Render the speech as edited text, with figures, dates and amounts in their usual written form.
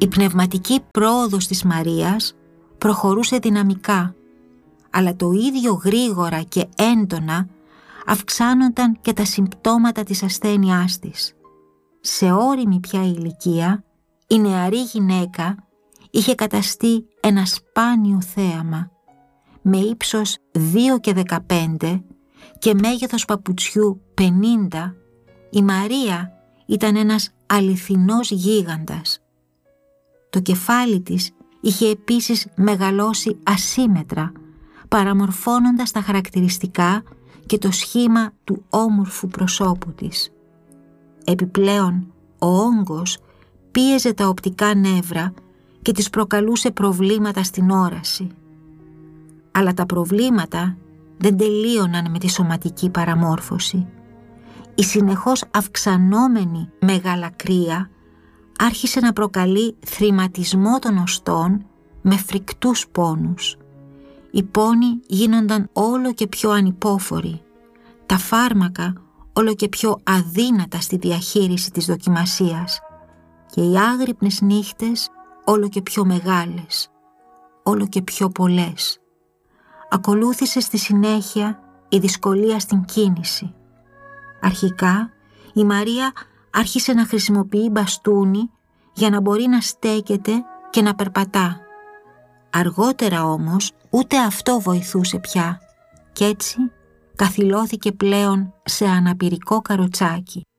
Η πνευματική πρόοδος της Μαρίας προχωρούσε δυναμικά, αλλά το ίδιο γρήγορα και έντονα αυξάνονταν και τα συμπτώματα της ασθένειάς της. Σε ώριμη πια ηλικία, η νεαρή γυναίκα είχε καταστεί ένα σπάνιο θέαμα, με ύψος 2,15 και μέγεθος παπουτσιού 50, η Μαρία ήταν ένας αληθινός γίγαντας. Το κεφάλι της είχε επίσης μεγαλώσει ασύμετρα, παραμορφώνοντας τα χαρακτηριστικά και το σχήμα του όμορφου προσώπου της. Επιπλέον, ο όγκος πίεζε τα οπτικά νεύρα και της προκαλούσε προβλήματα στην όραση. Αλλά τα προβλήματα δεν τελείωναν με τη σωματική παραμόρφωση. Η συνεχώς αυξανόμενη μεγαλακρία άρχισε να προκαλεί θρηματισμό των οστών με φρικτούς πόνους. Οι πόνοι γίνονταν όλο και πιο ανυπόφοροι, τα φάρμακα όλο και πιο αδύνατα στη διαχείριση της δοκιμασίας και οι άγρυπνες νύχτες όλο και πιο μεγάλες, όλο και πιο πολλές. Ακολούθησε στη συνέχεια η δυσκολία στην κίνηση. Αρχικά η Μαρία άρχισε να χρησιμοποιεί μπαστούνι για να μπορεί να στέκεται και να περπατά. Αργότερα όμως ούτε αυτό βοηθούσε πια κι έτσι καθυλώθηκε πλέον σε αναπηρικό καροτσάκι.